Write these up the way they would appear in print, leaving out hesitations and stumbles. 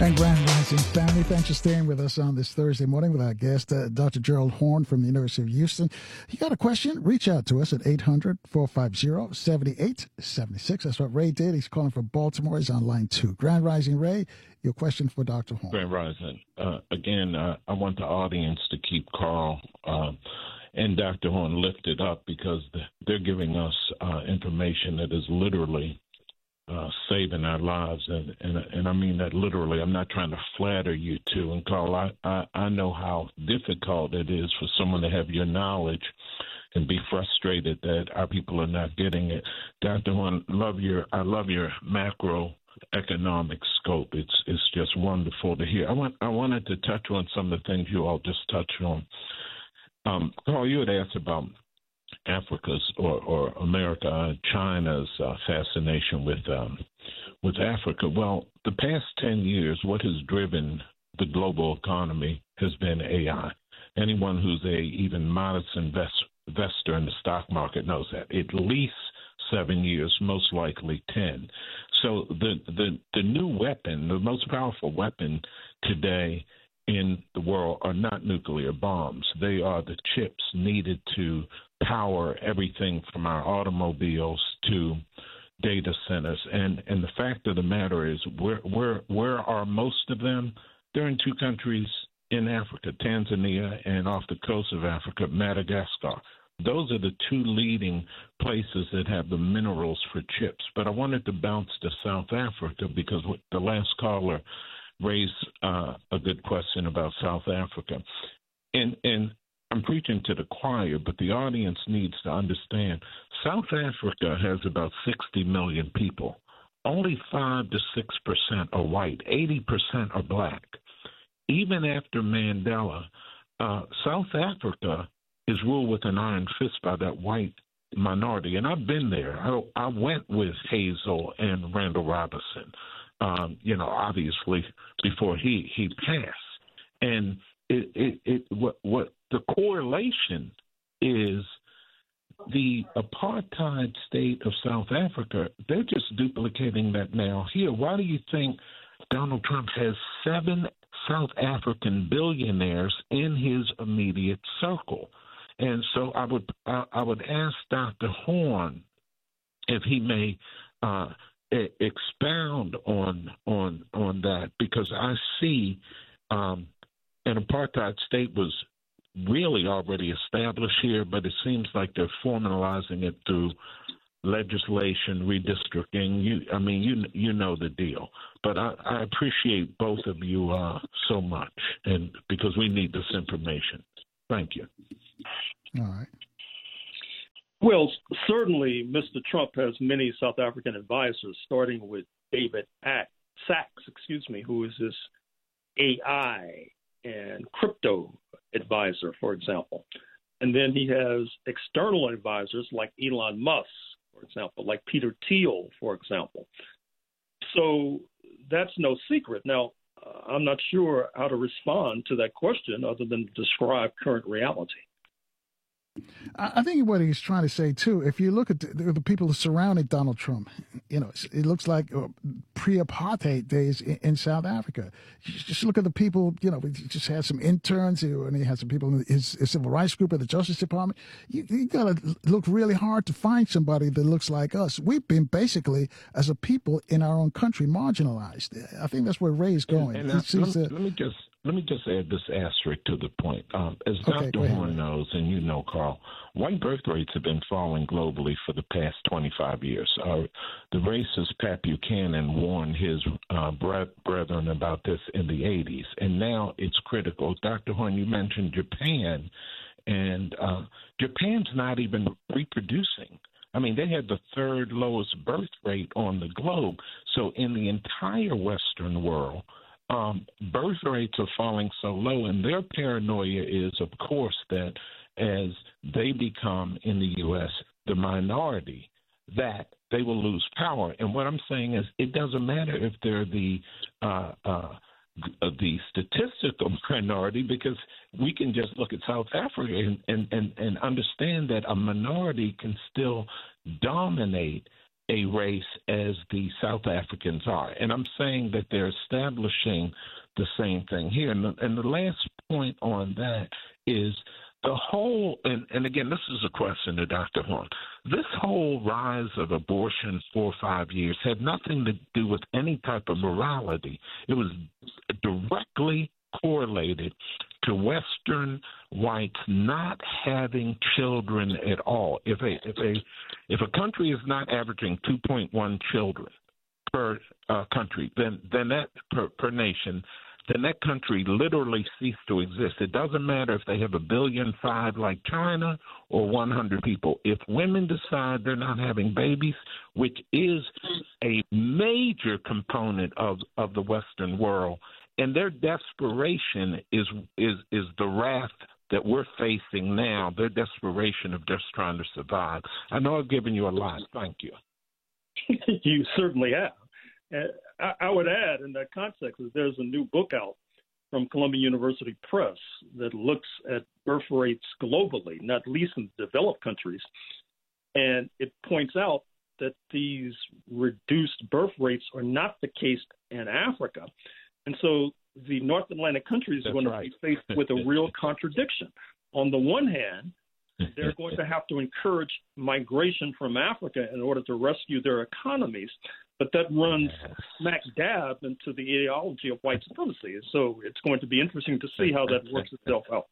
And Grand Rising family, thanks for staying with us on this Thursday morning with our guest, Dr. Gerald Horne from the University of Houston. You got a question? Reach out to us at 800-450-7876. That's what Ray did. He's calling from Baltimore. He's on line 2. Grand Rising Ray, your question for Dr. Horne. Grand Rising. Again, I want the audience to keep Carl and Dr. Horne lifted up because they're giving us information that is literally saving our lives, and I mean that literally. I'm not trying to flatter you two. And Carl, I know how difficult it is for someone to have your knowledge and be frustrated that our people are not getting it. Dr. Horne, I love your macroeconomic scope. It's just wonderful to hear. I wanted to touch on some of the things you all just touched on. Carl, you had asked about Africa's or America, China's fascination with Africa. Well, the past 10 years, what has driven the global economy has been AI. Anyone who's a even modest investor in the stock market knows that. At least 7 years, most likely 10. So the new weapon, the most powerful weapon today in the world are not nuclear bombs. They are the chips needed to power everything from our automobiles to data centers. And the fact of the matter is, where are most of them? They're in 2 countries in Africa, Tanzania, and off the coast of Africa, Madagascar. Those are the 2 leading places that have the minerals for chips. But I wanted to bounce to South Africa because the last caller raised a good question about South Africa. And I'm preaching to the choir, but the audience needs to understand South Africa has about 60 million people. Only 5 to 6% are white. 80% are black. Even after Mandela, South Africa is ruled with an iron fist by that white minority. And I've been there. I went with Hazel and Randall Robinson, obviously before he passed. And what the correlation is, the apartheid state of South Africa, they're just duplicating that now here. Why do you think Donald Trump has 7 South African billionaires in his immediate circle? And so I would ask Dr. Horne if he may expound on that, because I see an apartheid state was really already established here, but it seems like they're formalizing it through legislation, redistricting. You know the deal. But I appreciate both of you so much, and because we need this information. Thank you. All right. Well, certainly Mr. Trump has many South African advisors, starting with David Sachs, who is his AI and crypto advisor, for example. And then he has external advisors like Elon Musk, for example, like Peter Thiel, for example. So that's no secret. Now, I'm not sure how to respond to that question other than to describe current reality. I think what he's trying to say, too, if you look at the people surrounding Donald Trump, it looks like pre-apartheid days in South Africa. Just look at the people, he just had some interns, and he had some people in his civil rights group at the Justice Department. You got to look really hard to find somebody that looks like us. We've been basically, as a people in our own country, marginalized. I think that's where Ray's going. Let me just add this asterisk to the point. As Dr. Horne knows, and you know, Carl, white birth rates have been falling globally for the past 25 years. The racist Pat Buchanan warned his brethren about this in the 80s, and now it's critical. Dr. Horne, you mentioned Japan, and Japan's not even reproducing. I mean, they had the 3rd lowest birth rate on the globe. So in the entire Western world, birth rates are falling so low, and their paranoia is, of course, that as they become in the U.S. the minority, that they will lose power. And what I'm saying is, it doesn't matter if they're the statistical minority, because we can just look at South Africa and understand that a minority can still dominate a race as the South Africans are. And I'm saying that they're establishing the same thing here. And the last point on that is the whole, and again, this is a question to Dr. Horne. This whole rise of abortion 4 or 5 years had nothing to do with any type of morality. It was directly correlated to Western whites not having children at all. If a country is not averaging 2.1 children per country, then that per nation, then that country literally ceased to exist. It doesn't matter if they have 1.5 billion like China or 100 people. If women decide they're not having babies, which is a major component of the Western world, and their desperation is the wrath that we're facing now, their desperation of just trying to survive. I know I've given you a lot. Thank you. You certainly have. I would add in that context that there's a new book out from Columbia University Press that looks at birth rates globally, not least in developed countries. And it points out that these reduced birth rates are not the case in Africa. And so the North Atlantic countries are going to be faced with a real contradiction. On the one hand, they're going to have to encourage migration from Africa in order to rescue their economies, but that runs smack dab into the ideology of white supremacy. So it's going to be interesting to see how that works itself out.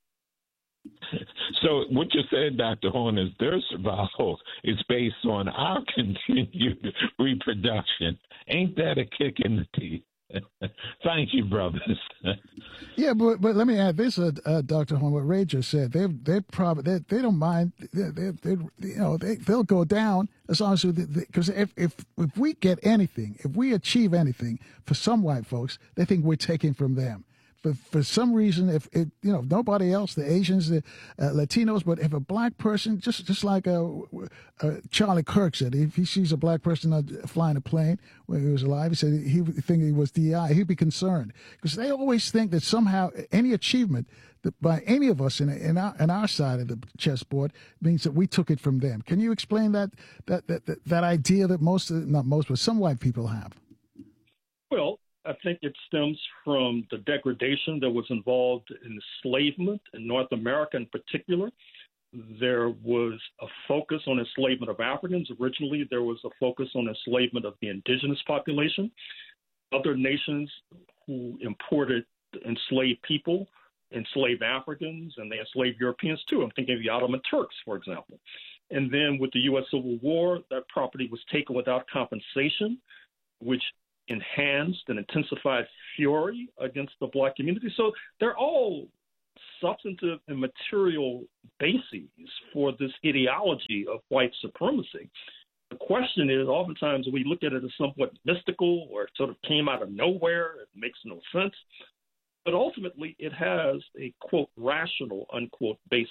So what you said, Dr. Horne, is their survival is based on our continued reproduction. Ain't that a kick in the teeth? Thank you, brothers. Yeah, but let me add this, Dr. Horne. What Ray just said, they don't mind. They'll go down as long as because if we get anything, if we achieve anything for some white folks, they think we're taking from them. But for some reason, if nobody else, the Asians, the Latinos, but if a black person, just like Charlie Kirk said, if he sees a black person flying a plane when he was alive, he said he would think he was DI. He'd be concerned because they always think that somehow any achievement by any of us in our side of the chessboard means that we took it from them. Can you explain that idea that but some white people have? Well, I think it stems from the degradation that was involved in enslavement in North America in particular. There was a focus on enslavement of Africans. Originally, there was a focus on enslavement of the indigenous population. Other nations who imported enslaved people, enslaved Africans, and they enslaved Europeans too. I'm thinking of the Ottoman Turks, for example. And then with the U.S. Civil War, that property was taken without compensation, which enhanced and intensified fury against the black community. So they're all substantive and material bases for this ideology of white supremacy. The question is, oftentimes we look at it as somewhat mystical or it sort of came out of nowhere. It makes no sense. But ultimately, it has a, quote, rational, unquote, basis.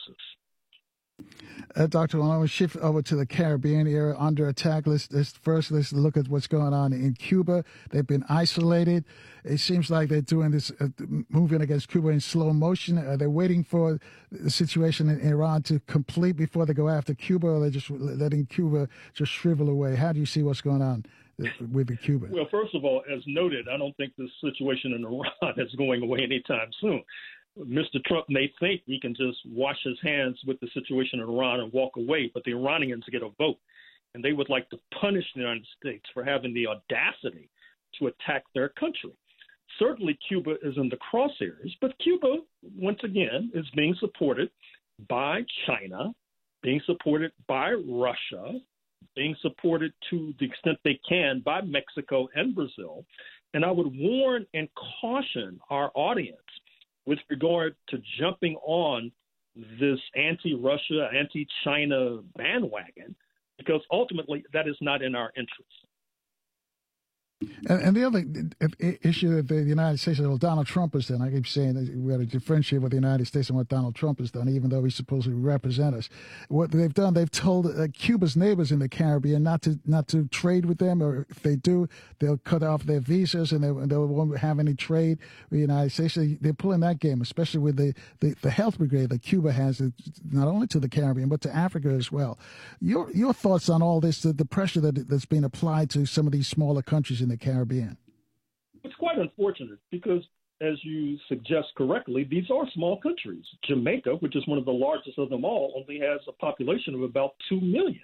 Dr. Horne, I want to shift over to the Caribbean area under attack. Let's look at what's going on in Cuba. They've been isolated. It seems like they're doing this, moving against Cuba in slow motion. Are they waiting for the situation in Iran to complete before they go after Cuba, or are they just letting Cuba just shrivel away? How do you see what's going on with Cuba? Well, first of all, as noted, I don't think this situation in Iran is going away anytime soon. Mr. Trump may think he can just wash his hands with the situation in Iran and walk away, but the Iranians get a vote, and they would like to punish the United States for having the audacity to attack their country. Certainly, Cuba is in the crosshairs, but Cuba, once again, is being supported by China, being supported by Russia, being supported to the extent they can by Mexico and Brazil. And I would warn and caution our audience with regard to jumping on this anti-Russia, anti-China bandwagon, because ultimately that is not in our interest. And the other issue that the United States, well, Donald Trump has done, I keep saying that we got to differentiate what the United States and what Donald Trump has done, even though he supposedly represents us. What they've done, they've told Cuba's neighbors in the Caribbean not to trade with them, or if they do, they'll cut off their visas and they won't have any trade with the United States. They're pulling that game, especially with the health brigade that Cuba has, not only to the Caribbean, but to Africa as well. Your thoughts on all this, the pressure that's being applied to some of these smaller countries in the Caribbean? It's quite unfortunate because, as you suggest correctly, these are small countries. Jamaica, which is one of the largest of them all, only has a population of about 2 million.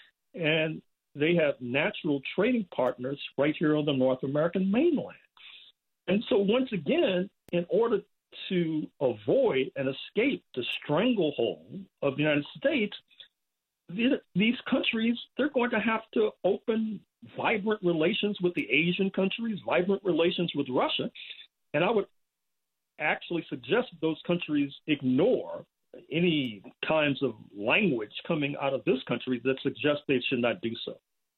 And they have natural trading partners right here on the North American mainland. And so once again, in order to avoid and escape the stranglehold of the United States, these countries, they're going to have to open vibrant relations with the Asian countries, vibrant relations with Russia. And I would actually suggest those countries ignore any kinds of language coming out of this country that suggests they should not do so.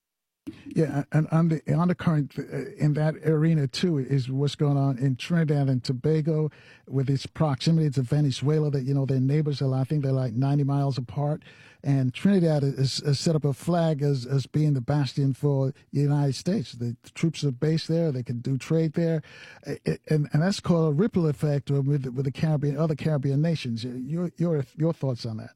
Yeah, and on the undercurrent in that arena too is what's going on in Trinidad and Tobago with its proximity to Venezuela. That their neighbors are, I think they're like 90 miles apart, and Trinidad has set up a flag as being the bastion for the United States. The troops are based there; they can do trade there, and that's called a ripple effect with the Caribbean, other Caribbean nations. Your thoughts on that?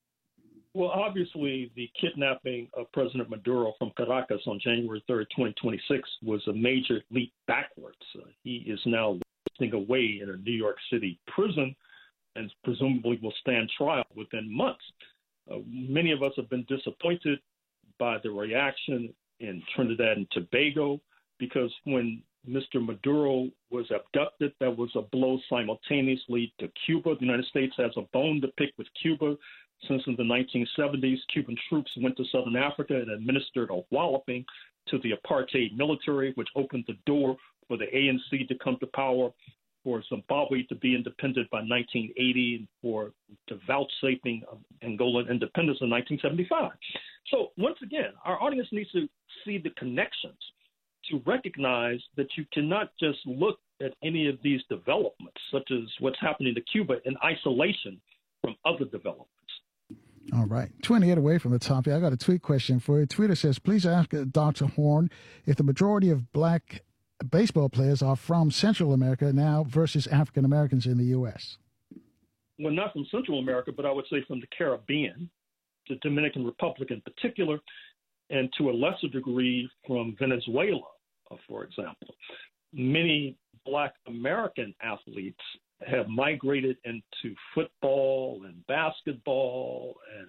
Well, obviously, the kidnapping of President Maduro from Caracas on January 3rd, 2026 was a major leap backwards. He is now living away in a New York City prison and presumably will stand trial within months. Many of us have been disappointed by the reaction in Trinidad and Tobago because when Mr. Maduro was abducted, that was a blow simultaneously to Cuba. The United States has a bone to pick with Cuba. Since in the 1970s, Cuban troops went to Southern Africa and administered a walloping to the apartheid military, which opened the door for the ANC to come to power, for Zimbabwe to be independent by 1980, and for the vouchsafing of Angolan independence in 1975. So once again, our audience needs to see the connections, to recognize that you cannot just look at any of these developments, such as what's happening to Cuba, in isolation from other developments. All right. 28 away from the topic. I got a tweet question for you. Twitter says, please ask Dr. Horne if the majority of black baseball players are from Central America now versus African Americans in the U.S. Well, not from Central America, but I would say from the Caribbean, the Dominican Republic in particular, and to a lesser degree from Venezuela, for example. Many black American athletes have migrated into football and basketball, and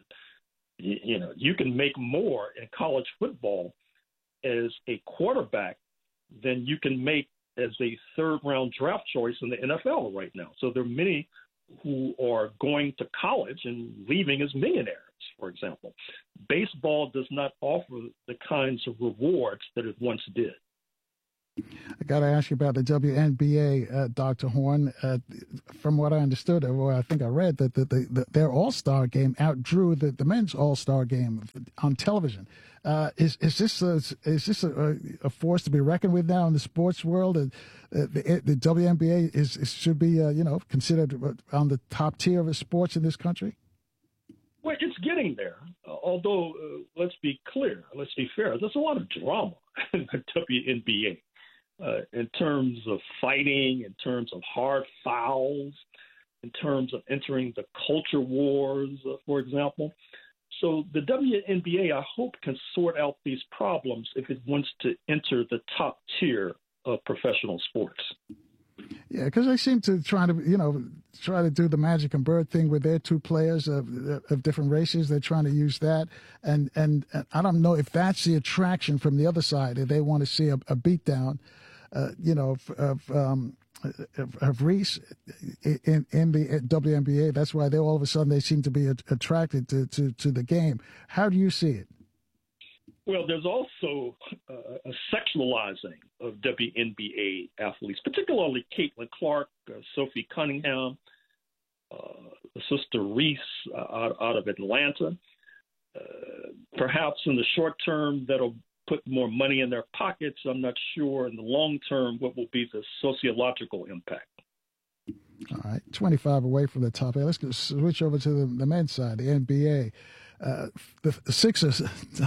you can make more in college football as a quarterback than you can make as a third-round draft choice in the NFL right now. So there are many who are going to college and leaving as millionaires, for example. Baseball does not offer the kinds of rewards that it once did. I got to ask you about the WNBA, Dr. Horne. From what I understood, or I think I read, that their All-Star game outdrew the men's All-Star game on television. Is this a force to be reckoned with now in the sports world? The WNBA should be considered on the top tier of sports in this country. Well, it's getting there. Although, let's be clear, let's be fair. There's a lot of drama in the WNBA. In terms of fighting, in terms of hard fouls, in terms of entering the culture wars, for example. So the WNBA, I hope, can sort out these problems if it wants to enter the top tier of professional sports. Yeah, because they seem to try to do the Magic and Bird thing with their two players of different races. They're trying to use that, and I don't know if that's the attraction from the other side. If they want to see a beatdown, of Reese in the WNBA. That's why all of a sudden they seem to be attracted to the game. How do you see it? Well, there's also a sexualizing of WNBA athletes, particularly Caitlin Clark, Sophie Cunningham, the sister Reese out of Atlanta. Perhaps in the short term, that'll put more money in their pockets. I'm not sure in the long term what will be the sociological impact. All right, 25 away from the top. Let's switch over to the men's side, the NBA. The Sixers,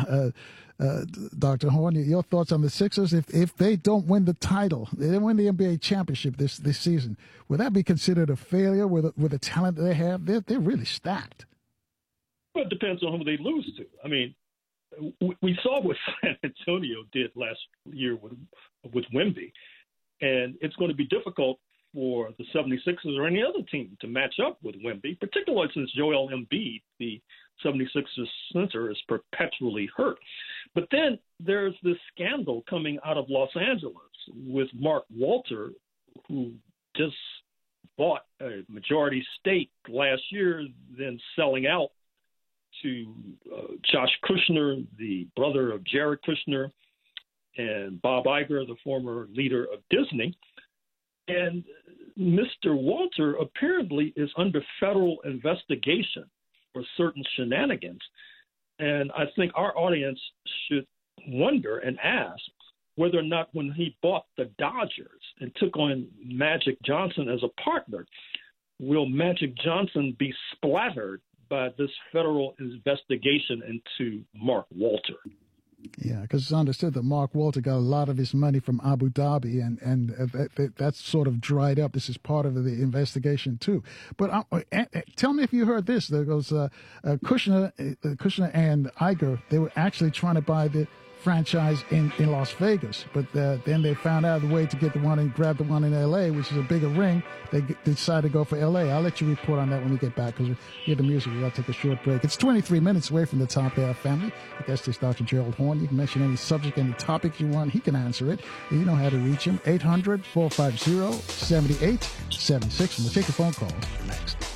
Dr. Horn, your thoughts on the Sixers? If they don't win the title, they don't win the NBA championship this season, would that be considered a failure with the talent they have? They're really stacked. Well, it depends on who they lose to. I mean, we saw what San Antonio did last year with Wemby, and it's going to be difficult for the 76ers or any other team to match up with Wemby, particularly since Joel Embiid, the 76ers center, is perpetually hurt. But then there's this scandal coming out of Los Angeles with Mark Walter, who just bought a majority stake last year, then selling out to Josh Kushner, the brother of Jared Kushner, and Bob Iger, the former leader of Disney. And Mr. Walter apparently is under federal investigation for certain shenanigans. And I think our audience should wonder and ask whether or not when he bought the Dodgers and took on Magic Johnson as a partner, will Magic Johnson be splattered by this federal investigation into Mark Walter? Yeah, because it's understood that Mark Walter got a lot of his money from Abu Dhabi, and that's sort of dried up. This is part of the investigation too. But tell me if you heard this. There goes Kushner and Iger. They were actually trying to buy the franchise in Las Vegas, but then they found out the way to get the one and grab the one in L.A., which is a bigger ring. They decided to go for L.A. I'll let you report on that when we get back, because we hear the music. We've got to take a short break. It's 23 minutes away from the Top Air family. The guest is Dr. Gerald Horne. You can mention any subject, any topic you want. He can answer it. You know how to reach him. 800-450-7876. And we'll take a phone call next.